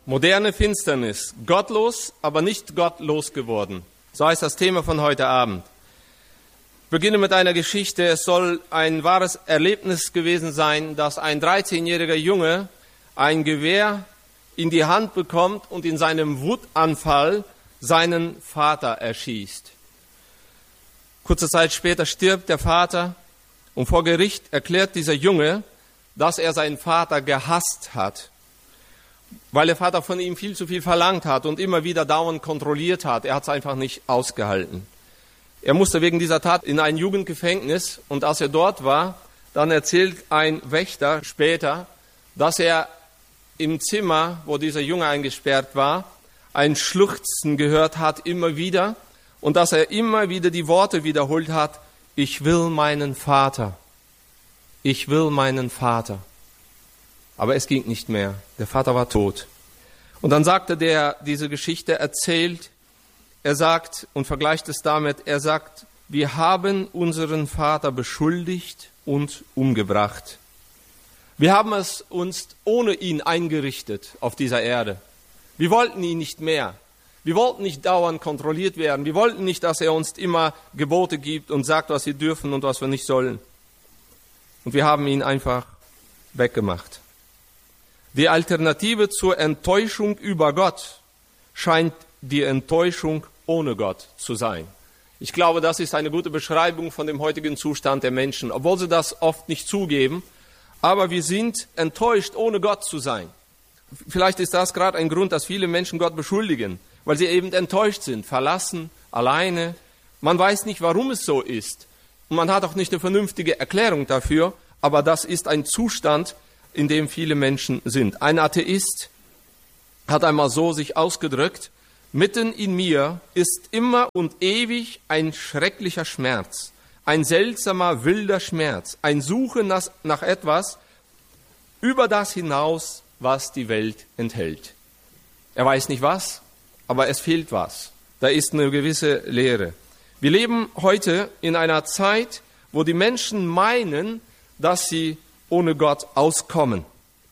Moderne Finsternis, gottlos, aber nicht gottlos geworden. So heißt das Thema von heute Abend. Ich beginne mit einer Geschichte. Es soll ein wahres Erlebnis gewesen sein, dass ein 13-jähriger Junge ein Gewehr in die Hand bekommt und in seinem Wutanfall seinen Vater erschießt. Kurze Zeit später stirbt der Vater und vor Gericht erklärt dieser Junge, dass er seinen Vater gehasst hat, weil der Vater von ihm viel zu viel verlangt hat und immer wieder dauernd kontrolliert hat. Er hat es einfach nicht ausgehalten. Er musste wegen dieser Tat in ein Jugendgefängnis und als er dort war, dann erzählt ein Wächter später, dass er im Zimmer, wo dieser Junge eingesperrt war, ein Schluchzen gehört hat immer wieder und dass er immer wieder die Worte wiederholt hat: Ich will meinen Vater. Ich will meinen Vater. Aber es ging nicht mehr. Der Vater war tot. Und dann sagte der diese Geschichte erzählt, er sagt und vergleicht es damit, er sagt, wir haben unseren Vater beschuldigt und umgebracht. Wir haben es uns ohne ihn eingerichtet auf dieser Erde. Wir wollten ihn nicht mehr. Wir wollten nicht dauernd kontrolliert werden. Wir wollten nicht, dass er uns immer Gebote gibt und sagt, was wir dürfen und was wir nicht sollen. Und wir haben ihn einfach weggemacht. Die Alternative zur Enttäuschung über Gott scheint die Enttäuschung ohne Gott zu sein. Ich glaube, das ist eine gute Beschreibung von dem heutigen Zustand der Menschen, obwohl sie das oft nicht zugeben. Aber wir sind enttäuscht, ohne Gott zu sein. Vielleicht ist das gerade ein Grund, dass viele Menschen Gott beschuldigen, weil sie eben enttäuscht sind, verlassen, alleine. Man weiß nicht, warum es so ist. Und man hat auch nicht eine vernünftige Erklärung dafür, aber das ist ein Zustand, in dem viele Menschen sind. Ein Atheist hat einmal so sich ausgedrückt: Mitten in mir ist immer und ewig ein schrecklicher Schmerz, ein seltsamer, wilder Schmerz, ein Suchen nach etwas über das hinaus, was die Welt enthält. Er weiß nicht was, aber es fehlt was. Da ist eine gewisse Leere. Wir leben heute in einer Zeit, wo die Menschen meinen, dass sie ohne Gott auskommen.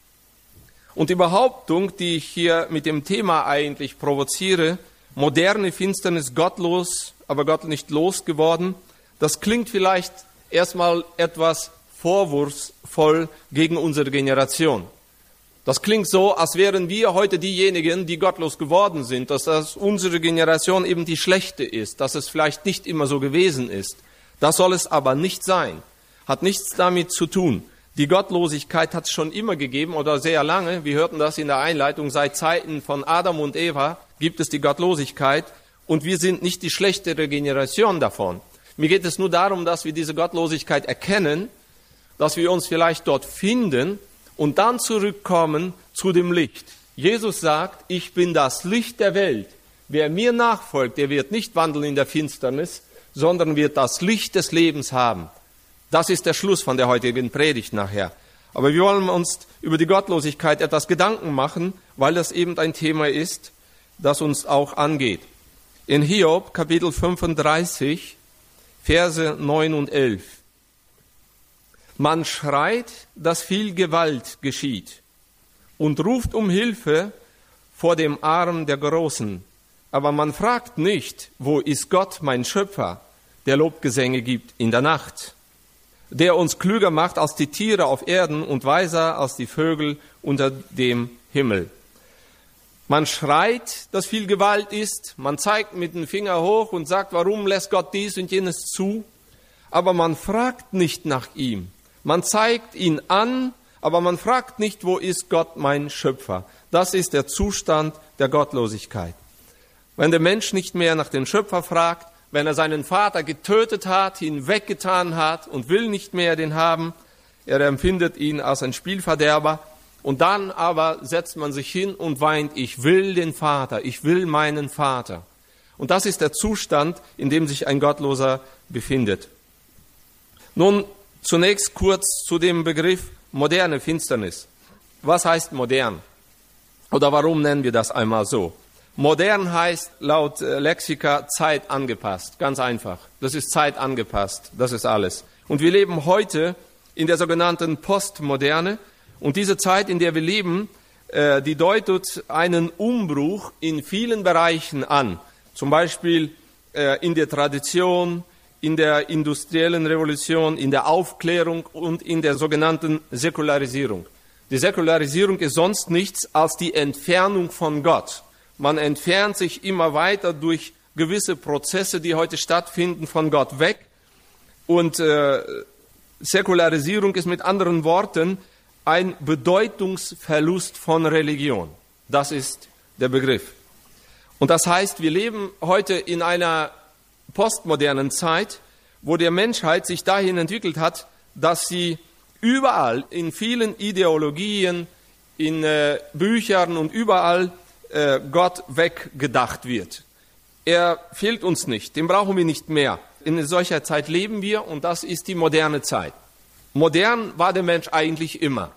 Und die Behauptung, die ich hier mit dem Thema eigentlich provoziere, moderne Finsternis, gottlos, aber Gott nicht losgeworden, das klingt vielleicht erstmal etwas vorwurfsvoll gegen unsere Generation. Das klingt so, als wären wir heute diejenigen, die gottlos geworden sind, dass das unsere Generation eben die schlechte ist, dass es vielleicht nicht immer so gewesen ist. Das soll es aber nicht sein. Hat nichts damit zu tun. Die Gottlosigkeit hat es schon immer gegeben oder sehr lange. Wir hörten das in der Einleitung. Seit Zeiten von Adam und Eva gibt es die Gottlosigkeit und wir sind nicht die schlechtere Generation davon. Mir geht es nur darum, dass wir diese Gottlosigkeit erkennen, dass wir uns vielleicht dort finden und dann zurückkommen zu dem Licht. Jesus sagt, ich bin das Licht der Welt. Wer mir nachfolgt, der wird nicht wandeln in der Finsternis, sondern wird das Licht des Lebens haben. Das ist der Schluss von der heutigen Predigt nachher. Aber wir wollen uns über die Gottlosigkeit etwas Gedanken machen, weil das eben ein Thema ist, das uns auch angeht. In Hiob, Kapitel 35, Verse 9 und 11. Man schreit, dass viel Gewalt geschieht und ruft um Hilfe vor dem Arm der Großen. Aber man fragt nicht, wo ist Gott, mein Schöpfer, der Lobgesänge gibt in der Nacht, der uns klüger macht als die Tiere auf Erden und weiser als die Vögel unter dem Himmel. Man schreit, dass viel Gewalt ist, man zeigt mit dem Finger hoch und sagt, warum lässt Gott dies und jenes zu? Aber man fragt nicht nach ihm. Man zeigt ihn an, aber man fragt nicht, wo ist Gott, mein Schöpfer? Das ist der Zustand der Gottlosigkeit. Wenn der Mensch nicht mehr nach dem Schöpfer fragt, wenn er seinen Vater getötet hat, ihn weggetan hat und will nicht mehr den haben, er empfindet ihn als ein Spielverderber und dann aber setzt man sich hin und weint, ich will den Vater, ich will meinen Vater. Und das ist der Zustand, in dem sich ein Gottloser befindet. Nun zunächst kurz zu dem Begriff moderne Finsternis. Was heißt modern? Oder warum nennen wir das einmal so? Modern heißt laut Lexika Zeit angepasst, ganz einfach. Das ist Zeit angepasst, das ist alles. Und wir leben heute in der sogenannten Postmoderne. Und diese Zeit, in der wir leben, die deutet einen Umbruch in vielen Bereichen an. Zum Beispiel in der Tradition, in der industriellen Revolution, in der Aufklärung und in der sogenannten Säkularisierung. Die Säkularisierung ist sonst nichts als die Entfernung von Gott. Man entfernt sich immer weiter durch gewisse Prozesse, die heute stattfinden, von Gott weg. Und Säkularisierung ist mit anderen Worten ein Bedeutungsverlust von Religion. Das ist der Begriff. Und das heißt, wir leben heute in einer postmodernen Zeit, wo die Menschheit sich dahin entwickelt hat, dass sie überall, in vielen Ideologien, in Büchern und überall Gott weggedacht wird. Er fehlt uns nicht, den brauchen wir nicht mehr. In solcher Zeit leben wir und das ist die moderne Zeit. Modern war der Mensch eigentlich immer.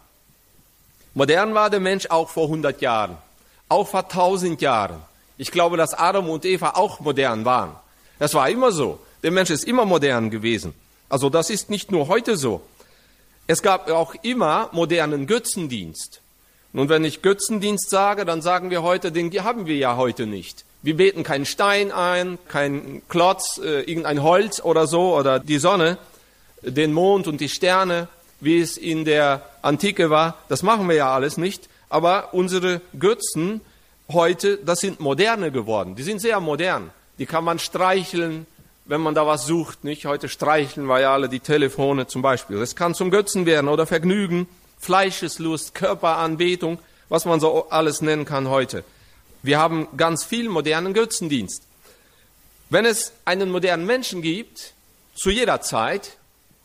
Modern war der Mensch auch vor 100 Jahren, auch vor 1000 Jahren. Ich glaube, dass Adam und Eva auch modern waren. Das war immer so. Der Mensch ist immer modern gewesen. Also das ist nicht nur heute so. Es gab auch immer modernen Götzendienst. Nun, wenn ich Götzendienst sage, dann sagen wir heute, den haben wir ja heute nicht. Wir beten keinen Stein ein, keinen Klotz, irgendein Holz oder so, oder die Sonne, den Mond und die Sterne, wie es in der Antike war. Das machen wir ja alles nicht. Aber unsere Götzen heute, das sind moderne geworden. Die sind sehr modern. Die kann man streicheln, wenn man da was sucht, nicht? Heute streicheln wir ja alle die Telefone zum Beispiel. Das kann zum Götzen werden oder Vergnügen, Fleischeslust, Körperanbetung, was man so alles nennen kann heute. Wir haben ganz viel modernen Götzendienst. Wenn es einen modernen Menschen gibt, zu jeder Zeit,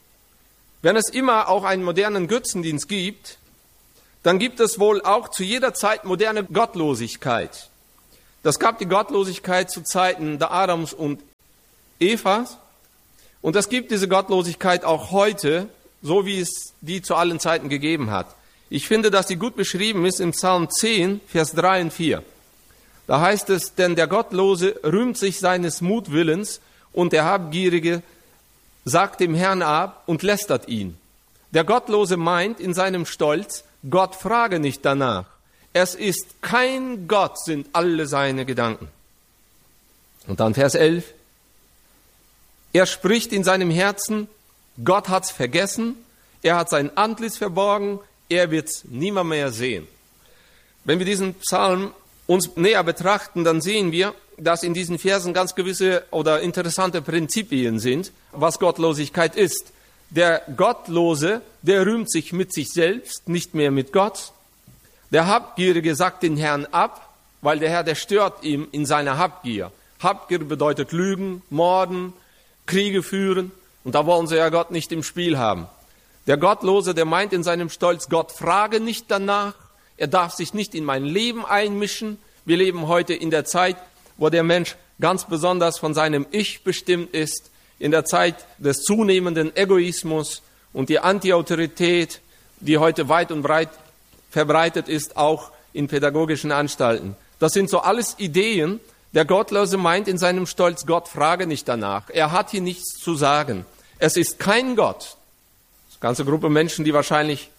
wenn es immer auch einen modernen Götzendienst gibt, dann gibt es wohl auch zu jeder Zeit moderne Gottlosigkeit. Das gab die Gottlosigkeit zu Zeiten der Adams und Evas. Und es gibt diese Gottlosigkeit auch heute, so wie es die zu allen Zeiten gegeben hat. Ich finde, dass die gut beschrieben ist im Psalm 10, Vers 3 und 4. Da heißt es, denn der Gottlose rühmt sich seines Mutwillens und der Habgierige sagt dem Herrn ab und lästert ihn. Der Gottlose meint in seinem Stolz, Gott frage nicht danach. Es ist kein Gott, sind alle seine Gedanken. Und dann Vers 11. Er spricht in seinem Herzen, Gott hat's vergessen, er hat sein Antlitz verborgen, er wird's nimmer mehr sehen. Wenn wir diesen Psalm uns näher betrachten, dann sehen wir, dass in diesen Versen ganz gewisse oder interessante Prinzipien sind, was Gottlosigkeit ist. Der Gottlose, der rühmt sich mit sich selbst, nicht mehr mit Gott. Der Habgierige sagt den Herrn ab, weil der Herr, der stört ihm in seiner Habgier. Habgier bedeutet Lügen, Morden, Kriege führen. Und da wollen sie ja Gott nicht im Spiel haben. Der Gottlose, der meint in seinem Stolz, Gott frage nicht danach. Er darf sich nicht in mein Leben einmischen. Wir leben heute in der Zeit, wo der Mensch ganz besonders von seinem Ich bestimmt ist. In der Zeit des zunehmenden Egoismus und die Anti-Autorität, die heute weit und breit verbreitet ist, auch in pädagogischen Anstalten. Das sind so alles Ideen. Der Gottlose meint in seinem Stolz, Gott frage nicht danach. Er hat hier nichts zu sagen. Es ist kein Gott. Eine ganze Gruppe Menschen, die wahrscheinlich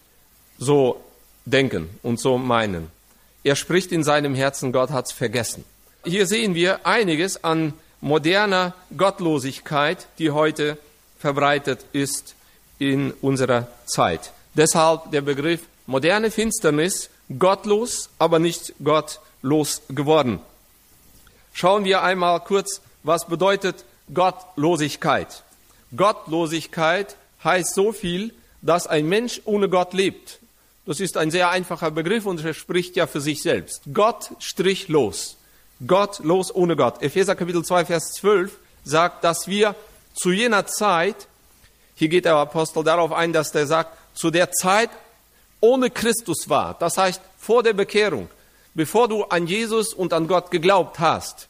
so denken und so meinen. Er spricht in seinem Herzen, Gott hat's vergessen. Hier sehen wir einiges an moderner Gottlosigkeit, die heute verbreitet ist in unserer Zeit. Deshalb der Begriff moderne Finsternis, gottlos, aber nicht gottlos geworden. Schauen wir einmal kurz, was bedeutet Gottlosigkeit. Gottlosigkeit heißt so viel, dass ein Mensch ohne Gott lebt. Das ist ein sehr einfacher Begriff und er spricht ja für sich selbst. Gott strich los. Gottlos ohne Gott. Epheser Kapitel 2, Vers 12 sagt, dass wir zu jener Zeit, hier geht der Apostel darauf ein, dass der sagt, zu der Zeit ohne Christus war. Das heißt, vor der Bekehrung, bevor du an Jesus und an Gott geglaubt hast,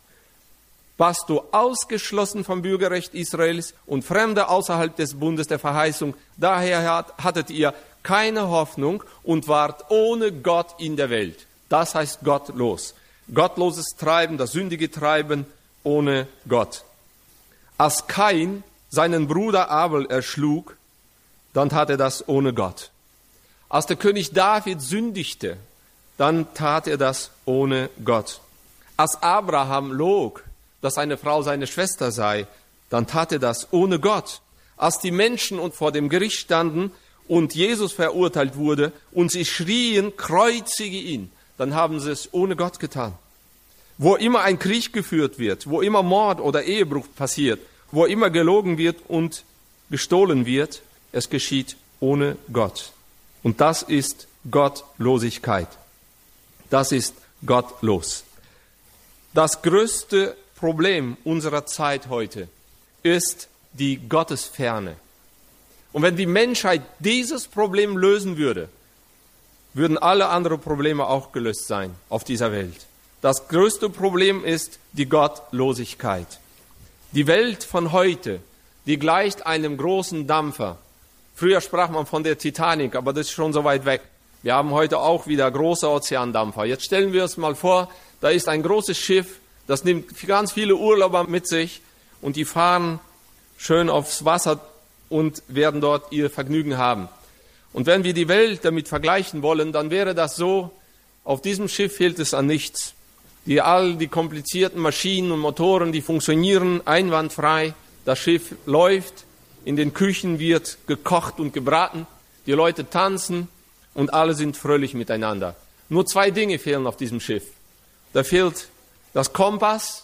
warst du ausgeschlossen vom Bürgerrecht Israels und Fremde außerhalb des Bundes der Verheißung. Daher hattet ihr keine Hoffnung und wart ohne Gott in der Welt. Das heißt gottlos. Gottloses Treiben, das sündige Treiben ohne Gott. Als Kain seinen Bruder Abel erschlug, dann tat er das ohne Gott. Als der König David sündigte, dann tat er das ohne Gott. Als Abraham log, dass seine Frau seine Schwester sei, dann tat er das ohne Gott. Als die Menschen vor dem Gericht standen und Jesus verurteilt wurde und sie schrien, kreuzige ihn, dann haben sie es ohne Gott getan. Wo immer ein Krieg geführt wird, wo immer Mord oder Ehebruch passiert, wo immer gelogen wird und gestohlen wird, es geschieht ohne Gott. Und das ist Gottlosigkeit. Das ist gottlos. Das größte Problem unserer Zeit heute ist die Gottesferne. Und wenn die Menschheit dieses Problem lösen würde, würden alle anderen Probleme auch gelöst sein auf dieser Welt. Das größte Problem ist die Gottlosigkeit. Die Welt von heute, die gleicht einem großen Dampfer. Früher sprach man von der Titanic, aber das ist schon so weit weg. Wir haben heute auch wieder große Ozeandampfer. Jetzt stellen wir uns mal vor, da ist ein großes Schiff, das nimmt ganz viele Urlauber mit sich und die fahren schön aufs Wasser und werden dort ihr Vergnügen haben. Und wenn wir die Welt damit vergleichen wollen, dann wäre das so, auf diesem Schiff fehlt es an nichts. All die komplizierten Maschinen und Motoren, die funktionieren einwandfrei. Das Schiff läuft, in den Küchen wird gekocht und gebraten, die Leute tanzen und alle sind fröhlich miteinander. Nur 2 Dinge fehlen auf diesem Schiff. Da fehlt das Kompass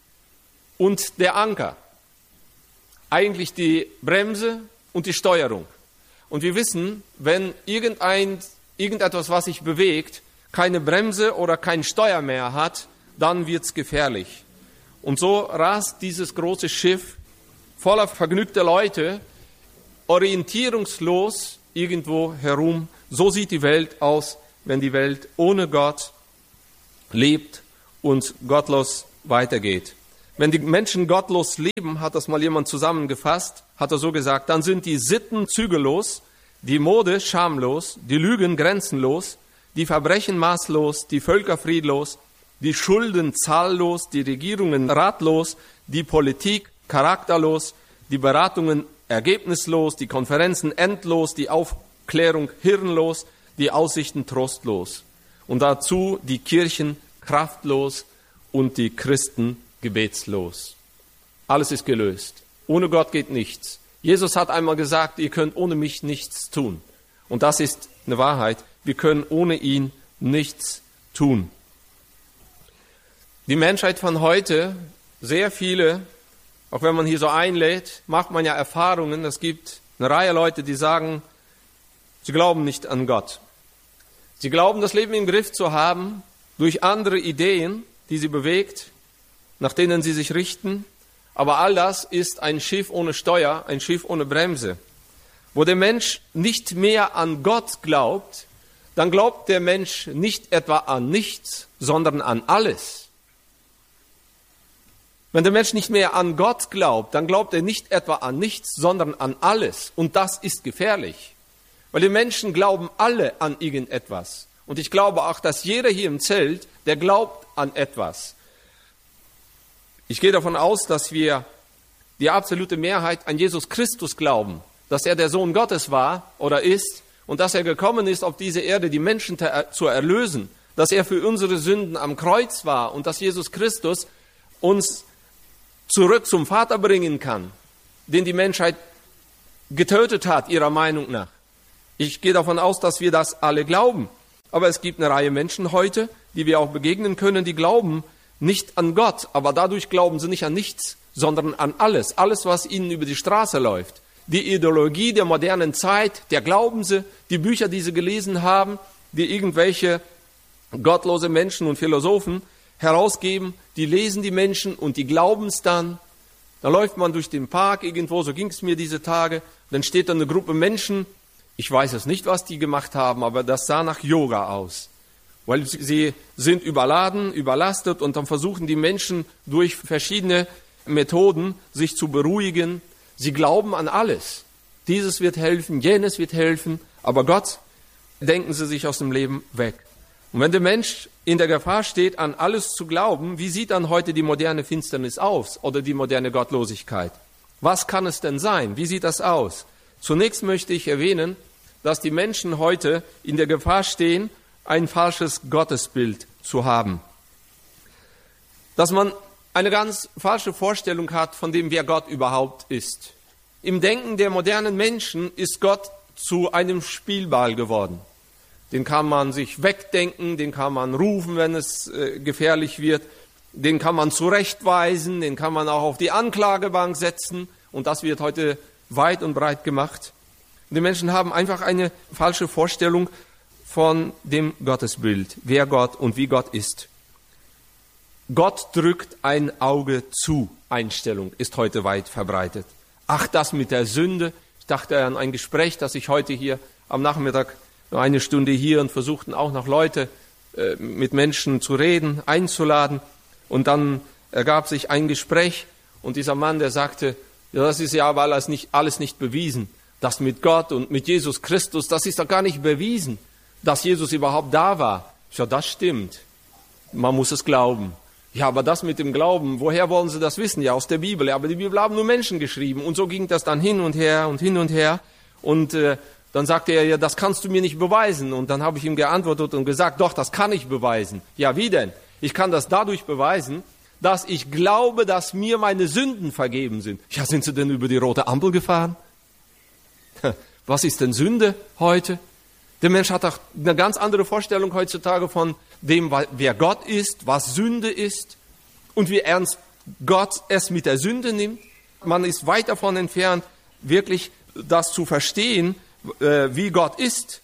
und der Anker. Eigentlich die Bremse und die Steuerung. Und wir wissen, wenn irgendetwas, was sich bewegt, keine Bremse oder kein Steuer mehr hat, dann wird's gefährlich. Und so rast dieses große Schiff voller vergnügter Leute orientierungslos irgendwo herum. So sieht die Welt aus, wenn die Welt ohne Gott lebt und gottlos weitergeht. Wenn die Menschen gottlos leben, hat das mal jemand zusammengefasst, hat er so gesagt, dann sind die Sitten zügellos, die Mode schamlos, die Lügen grenzenlos, die Verbrechen maßlos, die Völker friedlos, die Schulden zahllos, die Regierungen ratlos, die Politik charakterlos, die Beratungen ergebnislos, die Konferenzen endlos, die Aufklärung hirnlos, die Aussichten trostlos. Und dazu die Kirchen kraftlos und die Christen gebetslos. Alles ist gelöst. Ohne Gott geht nichts. Jesus hat einmal gesagt, ihr könnt ohne mich nichts tun. Und das ist eine Wahrheit. Wir können ohne ihn nichts tun. Die Menschheit von heute, sehr viele, auch wenn man hier so einlädt, macht man ja Erfahrungen. Es gibt eine Reihe Leute, die sagen, sie glauben nicht an Gott. Sie glauben, das Leben im Griff zu haben durch andere Ideen, die sie bewegt, nach denen sie sich richten. Aber all das ist ein Schiff ohne Steuer, ein Schiff ohne Bremse. Wo der Mensch nicht mehr an Gott glaubt, dann glaubt der Mensch nicht etwa an nichts, sondern an alles. Wenn der Mensch nicht mehr an Gott glaubt, dann glaubt er nicht etwa an nichts, sondern an alles. Und das ist gefährlich. Weil die Menschen glauben alle an irgendetwas. Und ich glaube auch, dass jeder hier im Zelt, der glaubt an etwas. Ich gehe davon aus, dass wir die absolute Mehrheit an Jesus Christus glauben, dass er der Sohn Gottes war oder ist und dass er gekommen ist auf diese Erde, die Menschen zu erlösen, dass er für unsere Sünden am Kreuz war und dass Jesus Christus uns zurück zum Vater bringen kann, den die Menschheit getötet hat, ihrer Meinung nach. Ich gehe davon aus, dass wir das alle glauben. Aber es gibt eine Reihe Menschen heute, die wir auch begegnen können, die glauben nicht an Gott, aber dadurch glauben sie nicht an nichts, sondern an alles. Alles, was ihnen über die Straße läuft. Die Ideologie der modernen Zeit, der glauben sie, die Bücher, die sie gelesen haben, die irgendwelche gottlose Menschen und Philosophen herausgeben, die lesen die Menschen und die glauben es dann. Da läuft man durch den Park irgendwo, so ging es mir diese Tage, dann steht da eine Gruppe Menschen, ich weiß es nicht, was die gemacht haben, aber das sah nach Yoga aus. Weil sie sind überladen, überlastet und dann versuchen die Menschen durch verschiedene Methoden sich zu beruhigen. Sie glauben an alles. Dieses wird helfen, jenes wird helfen, aber Gott denken sie sich aus dem Leben weg. Und wenn der Mensch in der Gefahr steht, an alles zu glauben, wie sieht dann heute die moderne Finsternis aus oder die moderne Gottlosigkeit? Was kann es denn sein? Wie sieht das aus? Zunächst möchte ich erwähnen, dass die Menschen heute in der Gefahr stehen, ein falsches Gottesbild zu haben. Dass man eine ganz falsche Vorstellung hat von dem, wer Gott überhaupt ist. Im Denken der modernen Menschen ist Gott zu einem Spielball geworden. Den kann man sich wegdenken, den kann man rufen, wenn es gefährlich wird, den kann man zurechtweisen, den kann man auch auf die Anklagebank setzen und das wird heute weit und breit gemacht. Die Menschen haben einfach eine falsche Vorstellung von dem Gottesbild, wer Gott und wie Gott ist. Gott drückt ein Auge zu, Einstellung ist heute weit verbreitet. Ach, das mit der Sünde. Ich dachte an ein Gespräch, das ich heute hier am Nachmittag nur eine Stunde hier und versuchten auch noch Leute mit Menschen zu reden, einzuladen. Und dann ergab sich ein Gespräch und dieser Mann, der sagte, ja, das ist ja aber alles nicht bewiesen. Das mit Gott und mit Jesus Christus, das ist doch gar nicht bewiesen, dass Jesus überhaupt da war. Ja, das stimmt. Man muss es glauben. Ja, aber das mit dem Glauben, woher wollen Sie das wissen? Ja, aus der Bibel. Ja, aber die Bibel haben nur Menschen geschrieben. Und so ging das dann hin und her und hin und her. Und dann sagte er, ja, das kannst du mir nicht beweisen. Und dann habe ich ihm geantwortet und gesagt, doch, das kann ich beweisen. Ja, wie denn? Ich kann das dadurch beweisen, dass ich glaube, dass mir meine Sünden vergeben sind. Ja, sind Sie denn über die rote Ampel gefahren? Was ist denn Sünde heute? Der Mensch hat auch eine ganz andere Vorstellung heutzutage von dem, wer Gott ist, was Sünde ist und wie ernst Gott es mit der Sünde nimmt. Man ist weit davon entfernt, wirklich das zu verstehen, wie Gott ist.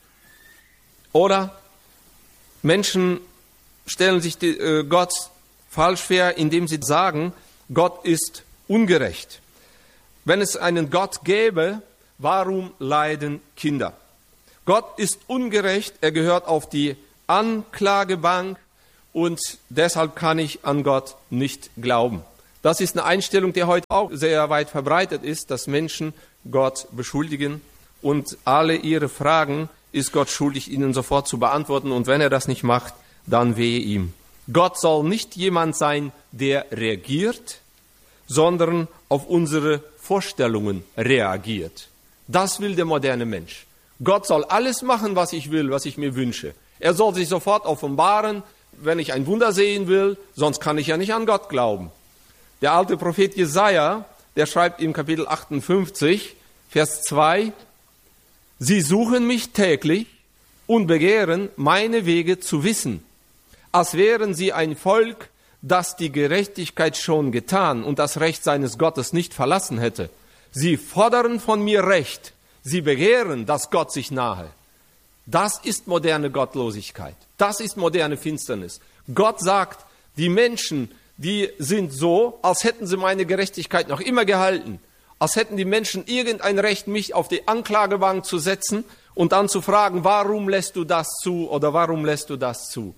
Oder Menschen stellen sich Gott falsch vor, indem sie sagen, Gott ist ungerecht. Wenn es einen Gott gäbe, warum leiden Kinder? Gott ist ungerecht, er gehört auf die Anklagebank und deshalb kann ich an Gott nicht glauben. Das ist eine Einstellung, die heute auch sehr weit verbreitet ist, dass Menschen Gott beschuldigen und alle ihre Fragen ist Gott schuldig, ihnen sofort zu beantworten und wenn er das nicht macht, dann wehe ihm. Gott soll nicht jemand sein, der reagiert, sondern auf unsere Vorstellungen reagiert. Das will der moderne Mensch. Gott soll alles machen, was ich will, was ich mir wünsche. Er soll sich sofort offenbaren, wenn ich ein Wunder sehen will, sonst kann ich ja nicht an Gott glauben. Der alte Prophet Jesaja, der schreibt im Kapitel 58, Vers 2, Sie suchen mich täglich und begehren, meine Wege zu wissen, als wären sie ein Volk, das die Gerechtigkeit schon getan und das Recht seines Gottes nicht verlassen hätte. Sie fordern von mir Recht, sie begehren, dass Gott sich nahe. Das ist moderne Gottlosigkeit. Das ist moderne Finsternis. Gott sagt, die Menschen, die sind so, als hätten sie meine Gerechtigkeit noch immer gehalten. Als hätten die Menschen irgendein Recht, mich auf die Anklagebank zu setzen und dann zu fragen, warum lässt du das zu oder warum lässt du das zu?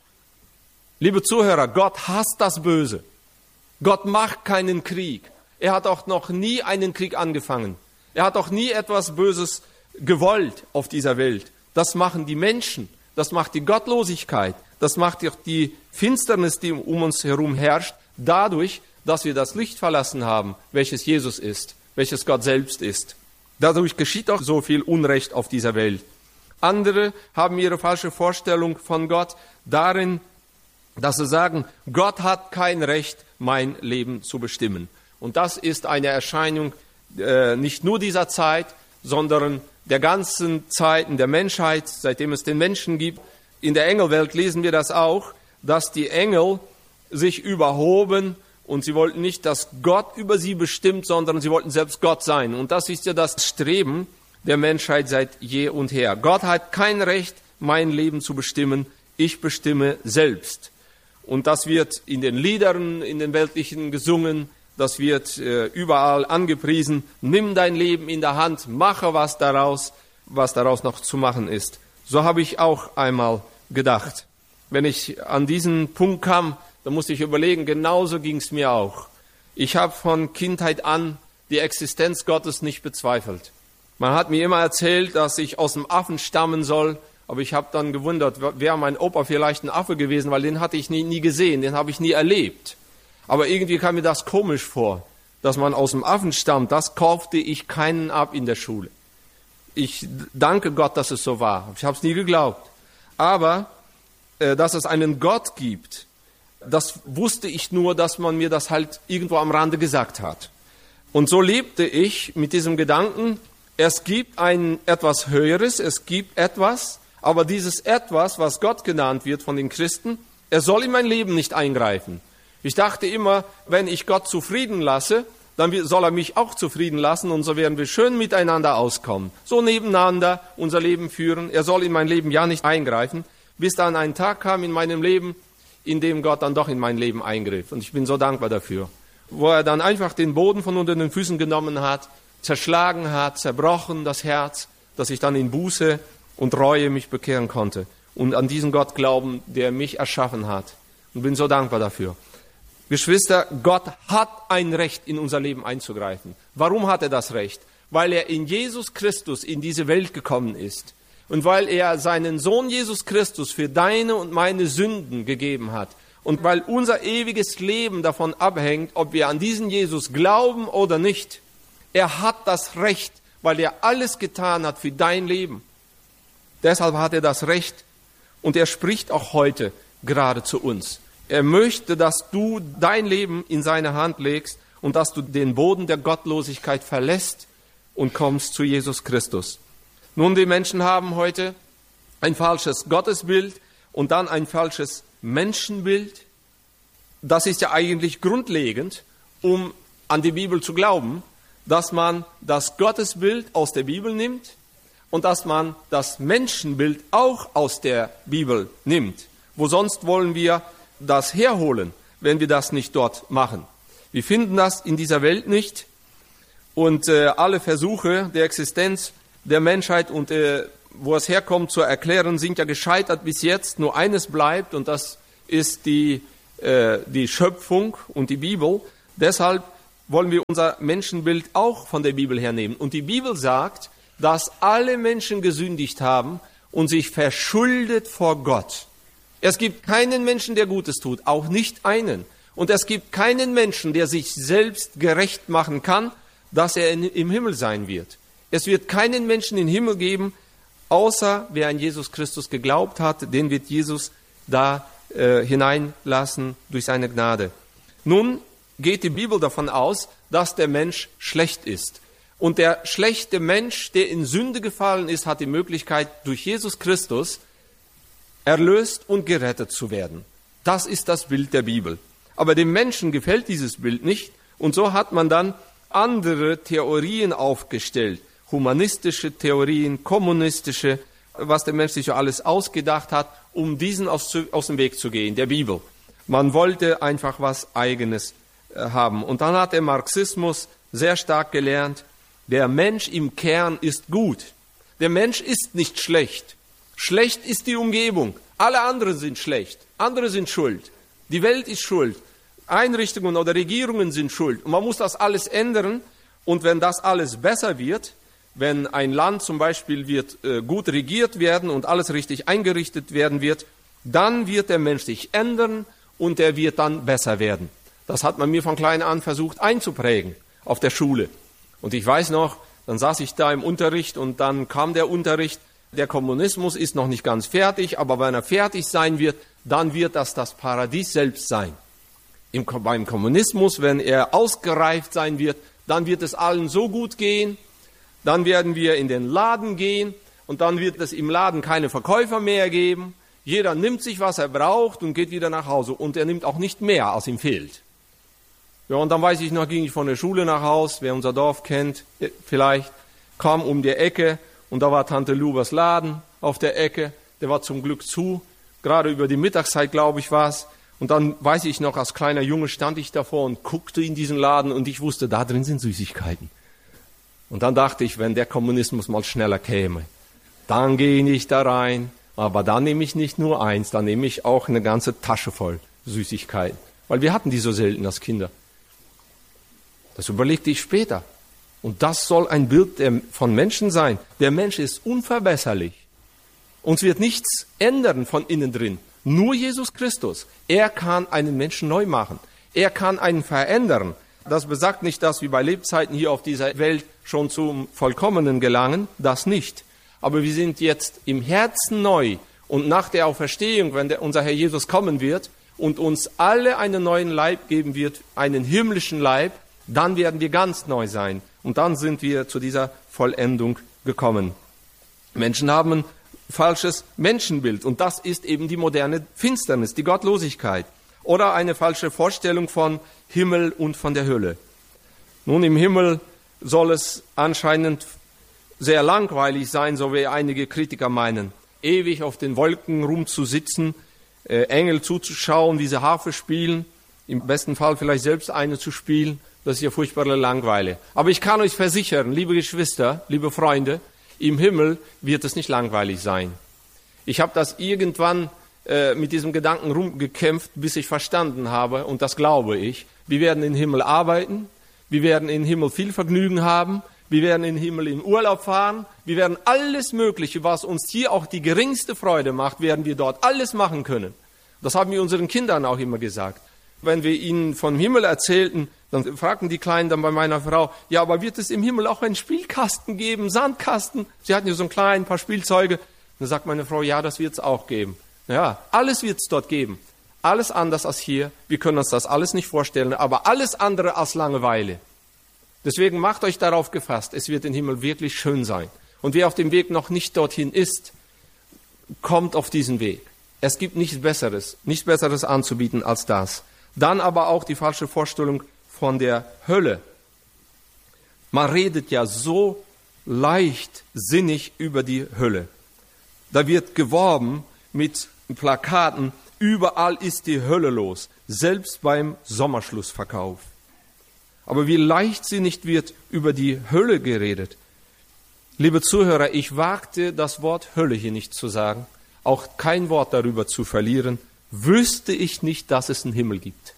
Liebe Zuhörer, Gott hasst das Böse. Gott macht keinen Krieg. Er hat auch noch nie einen Krieg angefangen. Er hat auch nie etwas Böses gewollt auf dieser Welt. Das machen die Menschen. Das macht die Gottlosigkeit. Das macht die Finsternis, die um uns herum herrscht, dadurch, dass wir das Licht verlassen haben, welches Jesus ist, welches Gott selbst ist. Dadurch geschieht auch so viel Unrecht auf dieser Welt. Andere haben ihre falsche Vorstellung von Gott darin, dass sie sagen, Gott hat kein Recht, mein Leben zu bestimmen. Und das ist eine Erscheinung nicht nur dieser Zeit, sondern der ganzen Zeiten der Menschheit, seitdem es den Menschen gibt. In der Engelwelt lesen wir das auch, dass die Engel sich überhoben und sie wollten nicht, dass Gott über sie bestimmt, sondern sie wollten selbst Gott sein. Und das ist ja das Streben der Menschheit seit je und her. Gott hat kein Recht, mein Leben zu bestimmen. Ich bestimme selbst. Und das wird in den Liedern, in den weltlichen gesungen, das wird überall angepriesen. Nimm dein Leben in der Hand, mache was daraus noch zu machen ist. So habe ich auch einmal gedacht. Wenn ich an diesen Punkt kam, dann musste ich überlegen, genauso ging es mir auch. Ich habe von Kindheit an die Existenz Gottes nicht bezweifelt. Man hat mir immer erzählt, dass ich aus dem Affen stammen soll, aber ich habe dann gewundert, wäre mein Opa vielleicht ein Affe gewesen, weil den hatte ich nie gesehen, den habe ich nie erlebt. Aber irgendwie kam mir das komisch vor, dass man aus dem Affen stammt. Das kaufte ich keinen ab in der Schule. Ich danke Gott, dass es so war. Ich habe es nie geglaubt. Aber dass es einen Gott gibt, das wusste ich nur, dass man mir das halt irgendwo am Rande gesagt hat. Und so lebte ich mit diesem Gedanken, es gibt ein etwas Höheres, es gibt etwas, aber dieses etwas, was Gott genannt wird von den Christen, er soll in mein Leben nicht eingreifen. Ich dachte immer, wenn ich Gott zufrieden lasse, dann soll er mich auch zufrieden lassen und so werden wir schön miteinander auskommen. So nebeneinander unser Leben führen. Er soll in mein Leben ja nicht eingreifen, bis dann ein Tag kam in meinem Leben, in dem Gott dann doch in mein Leben eingriff. Und ich bin so dankbar dafür. Wo er dann einfach den Boden von unter den Füßen genommen hat, zerschlagen hat, zerbrochen das Herz, dass ich dann in Buße und Reue mich bekehren konnte und an diesen Gott glauben, der mich erschaffen hat. Und bin so dankbar dafür. Geschwister, Gott hat ein Recht, in unser Leben einzugreifen. Warum hat er das Recht? Weil er in Jesus Christus in diese Welt gekommen ist und weil er seinen Sohn Jesus Christus für deine und meine Sünden gegeben hat und weil unser ewiges Leben davon abhängt, ob wir an diesen Jesus glauben oder nicht. Er hat das Recht, weil er alles getan hat für dein Leben. Deshalb hat er das Recht und er spricht auch heute gerade zu uns. Er möchte, dass du dein Leben in seine Hand legst und dass du den Boden der Gottlosigkeit verlässt und kommst zu Jesus Christus. Nun, die Menschen haben heute ein falsches Gottesbild und dann ein falsches Menschenbild. Das ist ja eigentlich grundlegend, um an die Bibel zu glauben, dass man das Gottesbild aus der Bibel nimmt und dass man das Menschenbild auch aus der Bibel nimmt. Wo sonst wollen wir das herholen, wenn wir das nicht dort machen? Wir finden das in dieser Welt nicht und alle Versuche der Existenz der Menschheit und wo es herkommt zu erklären, sind ja gescheitert bis jetzt. Nur eines bleibt und das ist die Schöpfung und die Bibel. Deshalb wollen wir unser Menschenbild auch von der Bibel hernehmen. Und die Bibel sagt, dass alle Menschen gesündigt haben und sich verschuldet vor Gott. Es gibt keinen Menschen, der Gutes tut, auch nicht einen. Und es gibt keinen Menschen, der sich selbst gerecht machen kann, dass er im Himmel sein wird. Es wird keinen Menschen im Himmel geben, außer wer an Jesus Christus geglaubt hat, den wird Jesus da hineinlassen durch seine Gnade. Nun geht die Bibel davon aus, dass der Mensch schlecht ist. Und der schlechte Mensch, der in Sünde gefallen ist, hat die Möglichkeit, durch Jesus Christus erlöst und gerettet zu werden. Das ist das Bild der Bibel. Aber dem Menschen gefällt dieses Bild nicht. Und so hat man dann andere Theorien aufgestellt. Humanistische Theorien, kommunistische, was der Mensch sich so alles ausgedacht hat, um diesen aus dem Weg zu gehen, der Bibel. Man wollte einfach was Eigenes haben. Und dann hat der Marxismus sehr stark gelernt, der Mensch im Kern ist gut. Der Mensch ist nicht schlecht. Schlecht ist die Umgebung. Alle anderen sind schlecht. Andere sind schuld. Die Welt ist schuld. Einrichtungen oder Regierungen sind schuld. Und man muss das alles ändern. Und wenn das alles besser wird, wenn ein Land zum Beispiel wird gut regiert werden und alles richtig eingerichtet werden wird, dann wird der Mensch sich ändern und er wird dann besser werden. Das hat man mir von klein an versucht einzuprägen auf der Schule. Und ich weiß noch, dann saß ich da im Unterricht und dann kam der Unterricht, der Kommunismus ist noch nicht ganz fertig, aber wenn er fertig sein wird, dann wird das Paradies selbst sein. Beim Kommunismus, wenn er ausgereift sein wird, dann wird es allen so gut gehen, dann werden wir in den Laden gehen und dann wird es im Laden keine Verkäufer mehr geben. Jeder nimmt sich, was er braucht und geht wieder nach Hause und er nimmt auch nicht mehr, als ihm fehlt. Ja, und dann weiß ich noch, ging ich von der Schule nach Haus, wer unser Dorf kennt, vielleicht, kam um die Ecke und da war Tante Lubers Laden auf der Ecke, der war zum Glück zu, gerade über die Mittagszeit, glaube ich, war es. Und dann weiß ich noch, als kleiner Junge stand ich davor und guckte in diesen Laden und ich wusste, da drin sind Süßigkeiten. Und dann dachte ich, wenn der Kommunismus mal schneller käme, dann gehe ich da rein, aber dann nehme ich nicht nur eins, dann nehme ich auch eine ganze Tasche voll Süßigkeiten. Weil wir hatten die so selten als Kinder. Das überlegte ich später. Und das soll ein Bild von Menschen sein. Der Mensch ist unverbesserlich. Uns wird nichts ändern von innen drin. Nur Jesus Christus. Er kann einen Menschen neu machen. Er kann einen verändern. Das besagt nicht, dass wir bei Lebzeiten hier auf dieser Welt schon zum Vollkommenen gelangen. Das nicht. Aber wir sind jetzt im Herzen neu Und nach der Auferstehung, wenn unser Herr Jesus kommen wird und uns alle einen neuen Leib geben wird, einen himmlischen Leib, dann werden wir ganz neu sein. Und dann sind wir zu dieser Vollendung gekommen. Menschen haben ein falsches Menschenbild und das ist eben die moderne Finsternis, die Gottlosigkeit oder eine falsche Vorstellung von Himmel und von der Hölle. Nun, im Himmel soll es anscheinend sehr langweilig sein, so wie einige Kritiker meinen, ewig auf den Wolken rumzusitzen, Engel zuzuschauen, wie sie Harfe spielen, im besten Fall vielleicht selbst eine zu spielen. Das ist ja furchtbare Langeweile. Aber ich kann euch versichern, liebe Geschwister, liebe Freunde, im Himmel wird es nicht langweilig sein. Ich habe das irgendwann mit diesem Gedanken rumgekämpft, bis ich verstanden habe, und das glaube ich. Wir werden im Himmel arbeiten, wir werden im Himmel viel Vergnügen haben, wir werden im Himmel in Urlaub fahren, wir werden alles Mögliche, was uns hier auch die geringste Freude macht, werden wir dort alles machen können. Das haben wir unseren Kindern auch immer gesagt. Wenn wir ihnen vom Himmel erzählten, dann fragten die Kleinen dann bei meiner Frau, ja, aber wird es im Himmel auch einen Spielkasten geben, Sandkasten? Sie hatten ja so einen kleinen, paar Spielzeuge. Dann sagt meine Frau, ja, das wird es auch geben. Ja, alles wird es dort geben. Alles anders als hier. Wir können uns das alles nicht vorstellen, aber alles andere als Langeweile. Deswegen macht euch darauf gefasst, es wird im Himmel wirklich schön sein. Und wer auf dem Weg noch nicht dorthin ist, kommt auf diesen Weg. Es gibt nichts Besseres anzubieten als das. Dann aber auch die falsche Vorstellung von der Hölle. Man redet ja so leichtsinnig über die Hölle. Da wird geworben mit Plakaten, überall ist die Hölle los, selbst beim Sommerschlussverkauf. Aber wie leichtsinnig wird über die Hölle geredet. Liebe Zuhörer, ich wagte das Wort Hölle hier nicht zu sagen, auch kein Wort darüber zu verlieren, wüsste ich nicht, dass es einen Himmel gibt.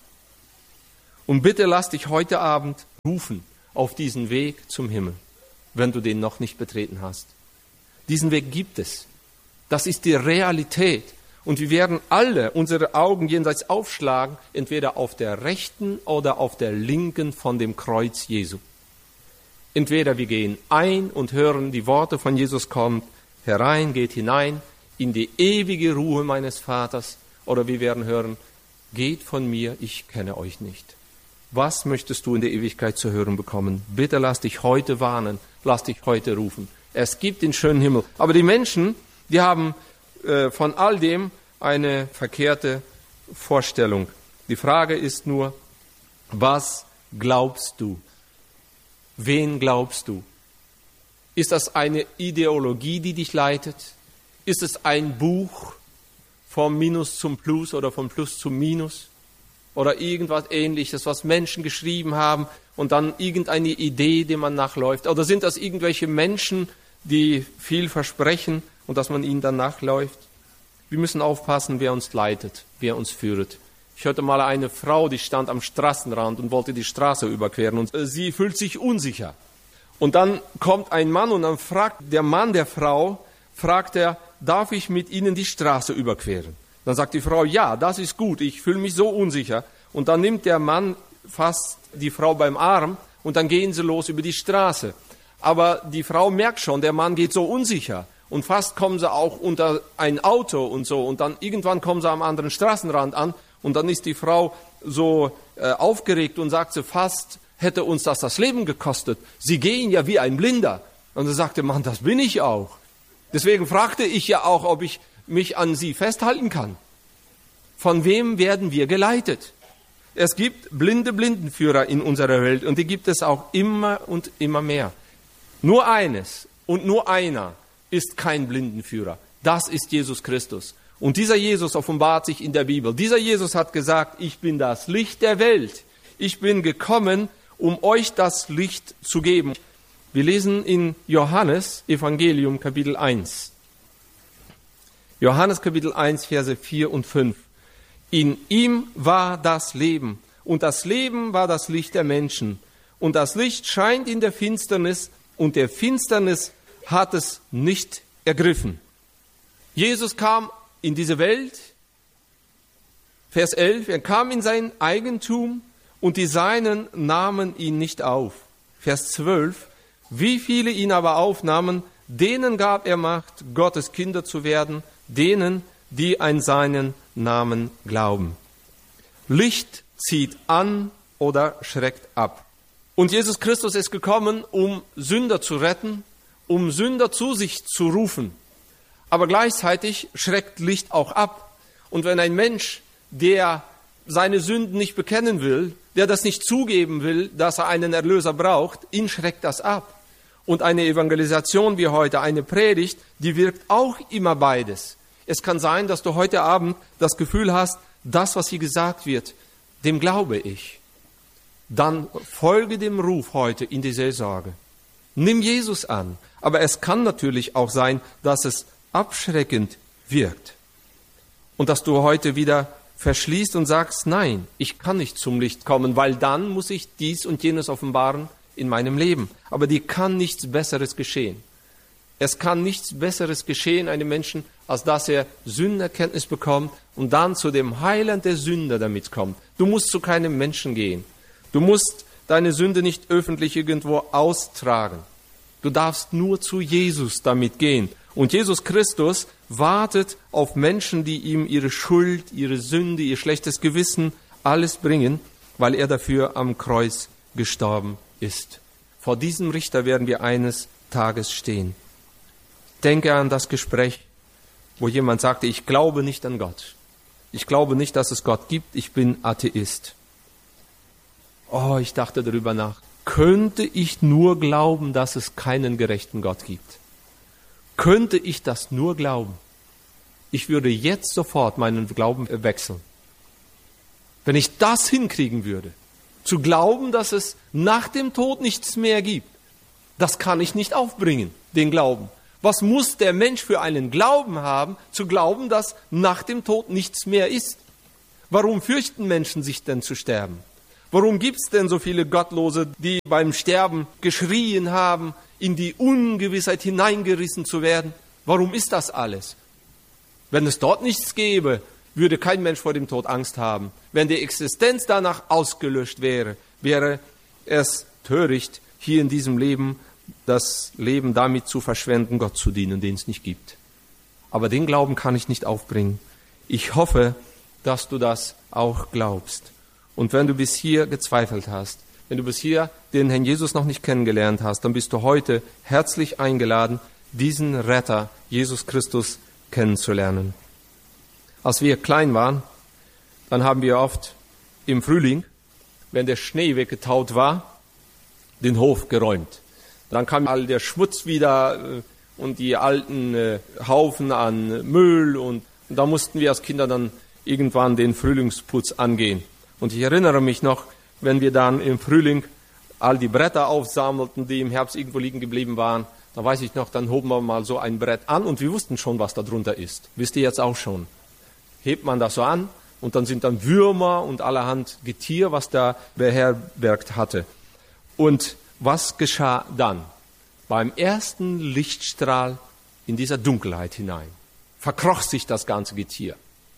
Und bitte lass dich heute Abend rufen auf diesen Weg zum Himmel, wenn du den noch nicht betreten hast. Diesen Weg gibt es. Das ist die Realität. Und wir werden alle unsere Augen jenseits aufschlagen, entweder auf der rechten oder auf der linken von dem Kreuz Jesu. Entweder wir gehen ein und hören die Worte von Jesus, kommt herein, geht hinein in die ewige Ruhe meines Vaters, oder wir werden hören, geht von mir, ich kenne euch nicht. Was möchtest du in der Ewigkeit zu hören bekommen? Bitte lass dich heute warnen, lass dich heute rufen. Es gibt den schönen Himmel. Aber die Menschen, die haben von all dem eine verkehrte Vorstellung. Die Frage ist nur, was glaubst du? Wen glaubst du? Ist das eine Ideologie, die dich leitet? Ist es ein Buch vom Minus zum Plus oder vom Plus zum Minus? Oder irgendwas Ähnliches, was Menschen geschrieben haben und dann irgendeine Idee, die man nachläuft? Oder sind das irgendwelche Menschen, die viel versprechen und dass man ihnen dann nachläuft? Wir müssen aufpassen, wer uns leitet, wer uns führt. Ich hörte mal eine Frau, die stand am Straßenrand und wollte die Straße überqueren und sie fühlt sich unsicher. Und dann kommt ein Mann und dann fragt der Mann der Frau, darf ich mit Ihnen die Straße überqueren? Dann sagt die Frau, ja, das ist gut, ich fühle mich so unsicher. Und dann nimmt der Mann fast die Frau beim Arm und dann gehen sie los über die Straße. Aber die Frau merkt schon, der Mann geht so unsicher. Und fast kommen sie auch unter ein Auto und so. Und dann irgendwann kommen sie am anderen Straßenrand an. Und dann ist die Frau so aufgeregt und sagt sie, fast hätte uns das Leben gekostet. Sie gehen ja wie ein Blinder. Und dann sagte Mann, das bin ich auch. Deswegen fragte ich ja auch, ob ich mich an sie festhalten kann. Von wem werden wir geleitet? Es gibt blinde Blindenführer in unserer Welt und die gibt es auch immer und immer mehr. Nur eines und nur einer ist kein Blindenführer. Das ist Jesus Christus. Und dieser Jesus offenbart sich in der Bibel. Dieser Jesus hat gesagt, ich bin das Licht der Welt. Ich bin gekommen, um euch das Licht zu geben. Wir lesen in Johannes Evangelium Kapitel 1. Johannes Kapitel 1, Verse 4 und 5. In ihm war das Leben, und das Leben war das Licht der Menschen. Und das Licht scheint in der Finsternis, und der Finsternis hat es nicht ergriffen. Jesus kam in diese Welt, Vers 11, er kam in sein Eigentum, und die Seinen nahmen ihn nicht auf. Vers 12, wie viele ihn aber aufnahmen, denen gab er Macht, Gottes Kinder zu werden, denen, die an seinen Namen glauben. Licht zieht an oder schreckt ab. Und Jesus Christus ist gekommen, um Sünder zu retten, um Sünder zu sich zu rufen. Aber gleichzeitig schreckt Licht auch ab. Und wenn ein Mensch, der seine Sünden nicht bekennen will, der das nicht zugeben will, dass er einen Erlöser braucht, ihn schreckt das ab. Und eine Evangelisation wie heute, eine Predigt, die wirkt auch immer beides. Es kann sein, dass du heute Abend das Gefühl hast, das, was hier gesagt wird, dem glaube ich. Dann folge dem Ruf heute in die Seelsorge. Nimm Jesus an. Aber es kann natürlich auch sein, dass es abschreckend wirkt. Und dass du heute wieder verschließt und sagst, nein, ich kann nicht zum Licht kommen, weil dann muss ich dies und jenes offenbaren in meinem Leben. Aber dir kann nichts Besseres geschehen. Es kann nichts Besseres geschehen einem Menschen, als dass er Sündenerkenntnis bekommt und dann zu dem Heiland der Sünder damit kommt. Du musst zu keinem Menschen gehen. Du musst deine Sünde nicht öffentlich irgendwo austragen. Du darfst nur zu Jesus damit gehen. Und Jesus Christus wartet auf Menschen, die ihm ihre Schuld, ihre Sünde, ihr schlechtes Gewissen, alles bringen, weil er dafür am Kreuz gestorben ist. Vor diesem Richter werden wir eines Tages stehen. Denke an das Gespräch, wo jemand sagte, ich glaube nicht an Gott. Ich glaube nicht, dass es Gott gibt. Ich bin Atheist. Oh, ich dachte darüber nach. Könnte ich nur glauben, dass es keinen gerechten Gott gibt? Könnte ich das nur glauben? Ich würde jetzt sofort meinen Glauben wechseln. Wenn ich das hinkriegen würde, zu glauben, dass es nach dem Tod nichts mehr gibt, das kann ich nicht aufbringen, den Glauben. Was muss der Mensch für einen Glauben haben, zu glauben, dass nach dem Tod nichts mehr ist? Warum fürchten Menschen sich denn zu sterben? Warum gibt es denn so viele Gottlose, die beim Sterben geschrien haben, in die Ungewissheit hineingerissen zu werden? Warum ist das alles? Wenn es dort nichts gäbe, würde kein Mensch vor dem Tod Angst haben. Wenn die Existenz danach ausgelöscht wäre, wäre es töricht, hier in diesem Leben das Leben damit zu verschwenden, Gott zu dienen, den es nicht gibt. Aber den Glauben kann ich nicht aufbringen. Ich hoffe, dass du das auch glaubst. Und wenn du bis hier gezweifelt hast, wenn du bis hier den Herrn Jesus noch nicht kennengelernt hast, dann bist du heute herzlich eingeladen, diesen Retter, Jesus Christus, kennenzulernen. Als wir klein waren, dann haben wir oft im Frühling, wenn der Schnee weggetaut war, den Hof geräumt. Dann kam all der Schmutz wieder und die alten Haufen an Müll und da mussten wir als Kinder dann irgendwann den Frühlingsputz angehen. Und ich erinnere mich noch, wenn wir dann im Frühling all die Bretter aufsammelten, die im Herbst irgendwo liegen geblieben waren, da weiß ich noch, dann hoben wir mal so ein Brett an und wir wussten schon, was da drunter ist. Wisst ihr jetzt auch schon? Hebt man das so an und dann sind dann Würmer und allerhand Getier, was da beherbergt hatte. Und was geschah dann? Beim ersten Lichtstrahl in dieser Dunkelheit hinein verkroch sich das ganze Getier.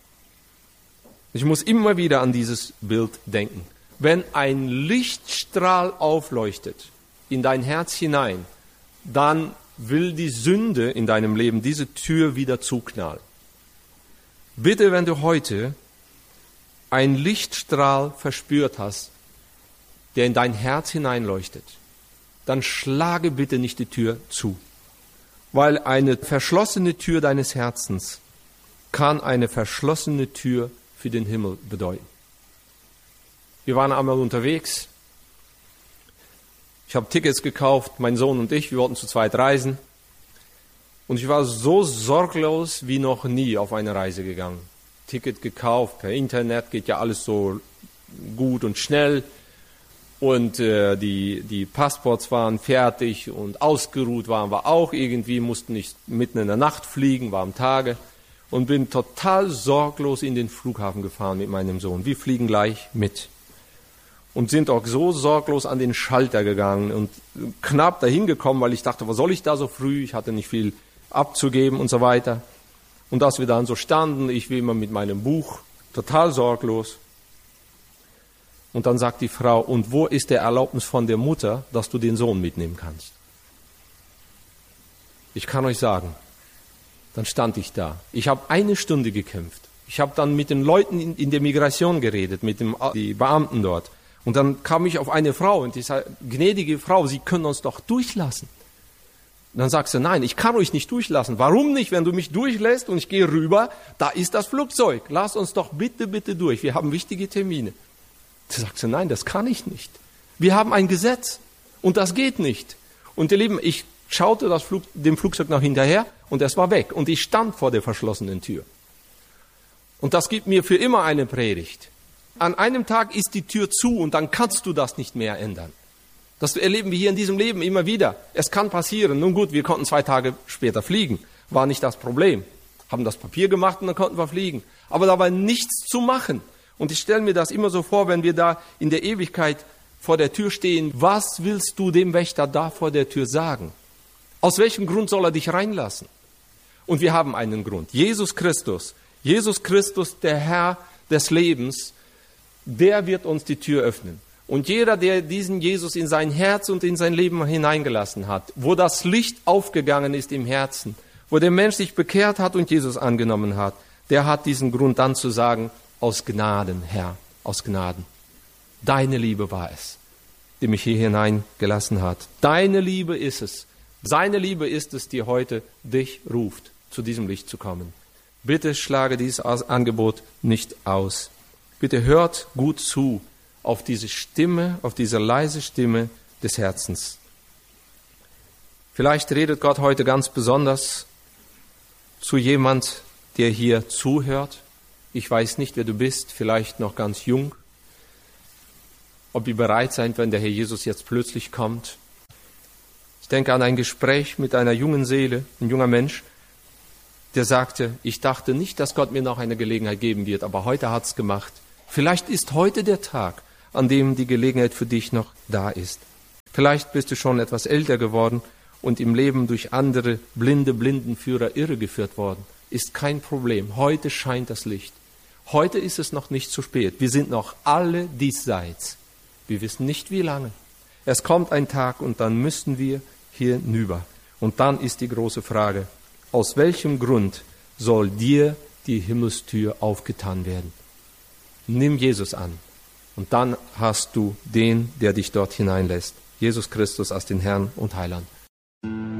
Ich muss immer wieder an dieses Bild denken. Wenn ein Lichtstrahl aufleuchtet in dein Herz hinein, dann will die Sünde in deinem Leben diese Tür wieder zuknallen. Bitte, wenn du heute einen Lichtstrahl verspürt hast, der in dein Herz hineinleuchtet, dann schlage bitte nicht die Tür zu. Weil eine verschlossene Tür deines Herzens kann eine verschlossene Tür für den Himmel bedeuten. Wir waren einmal unterwegs. Ich habe Tickets gekauft, mein Sohn und ich, wir wollten zu zweit reisen. Und ich war so sorglos wie noch nie auf eine Reise gegangen. Ticket gekauft, per Internet, geht ja alles so gut und schnell. Und die Passports waren fertig und ausgeruht waren wir auch irgendwie, mussten nicht mitten in der Nacht fliegen, war am Tage. Und bin total sorglos in den Flughafen gefahren mit meinem Sohn. Wir fliegen gleich mit. Und sind auch so sorglos an den Schalter gegangen und knapp dahin gekommen, weil ich dachte, was soll ich da so früh? Ich hatte nicht viel abzugeben und so weiter. Und als wir dann so standen, ich wie immer mit meinem Buch, total sorglos. Und dann sagt die Frau, und wo ist der Erlaubnis von der Mutter, dass du den Sohn mitnehmen kannst? Ich kann euch sagen, Dann stand ich da. Ich habe 1 Stunde gekämpft. Ich habe dann mit den Leuten in der Migration geredet, mit den Beamten dort. Und dann kam ich auf eine Frau und ich sage, gnädige Frau, Sie können uns doch durchlassen. Und dann sagt sie, nein, ich kann euch nicht durchlassen. Warum nicht? Wenn du mich durchlässt und ich gehe rüber, da ist das Flugzeug. Lass uns doch bitte, bitte durch. Wir haben wichtige Termine. Da sagt sie, nein, das kann ich nicht. Wir haben ein Gesetz und das geht nicht. Und ihr Lieben, ich schaute dem Flugzeug noch hinterher und es war weg. Und ich stand vor der verschlossenen Tür. Und das gibt mir für immer eine Predigt. An einem Tag ist die Tür zu und dann kannst du das nicht mehr ändern. Das erleben wir hier in diesem Leben immer wieder. Es kann passieren. Nun gut, wir konnten 2 Tage später fliegen. War nicht das Problem. Haben das Papier gemacht und dann konnten wir fliegen. Aber da war nichts zu machen. Und ich stelle mir das immer so vor, wenn wir da in der Ewigkeit vor der Tür stehen. Was willst du dem Wächter da vor der Tür sagen? Aus welchem Grund soll er dich reinlassen? Und wir haben einen Grund. Jesus Christus, der Herr des Lebens, der wird uns die Tür öffnen. Und jeder, der diesen Jesus in sein Herz und in sein Leben hineingelassen hat, wo das Licht aufgegangen ist im Herzen, wo der Mensch sich bekehrt hat und Jesus angenommen hat, der hat diesen Grund dann zu sagen, aus Gnaden, Herr, aus Gnaden. Deine Liebe war es, die mich hier hineingelassen hat. Deine Liebe ist es. Seine Liebe ist es, die heute dich ruft, zu diesem Licht zu kommen. Bitte schlage dieses Angebot nicht aus. Bitte hört gut zu auf diese Stimme, auf diese leise Stimme des Herzens. Vielleicht redet Gott heute ganz besonders zu jemand, der hier zuhört. Ich weiß nicht, wer du bist, vielleicht noch ganz jung. Ob ihr bereit seid, wenn der Herr Jesus jetzt plötzlich kommt. Ich denke an ein Gespräch mit einer jungen Seele, ein junger Mensch, der sagte, ich dachte nicht, dass Gott mir noch eine Gelegenheit geben wird, aber heute hat's gemacht. Vielleicht ist heute der Tag, an dem die Gelegenheit für dich noch da ist. Vielleicht bist du schon etwas älter geworden und im Leben durch andere Blindenführer irregeführt worden. Ist kein Problem. Heute scheint das Licht. Heute ist es noch nicht zu spät. Wir sind noch alle diesseits. Wir wissen nicht, wie lange. Es kommt ein Tag und dann müssen wir hier hinüber. Und dann ist die große Frage, aus welchem Grund soll dir die Himmelstür aufgetan werden? Nimm Jesus an. Und dann hast du den, der dich dort hineinlässt. Jesus Christus als den Herrn und Heiland.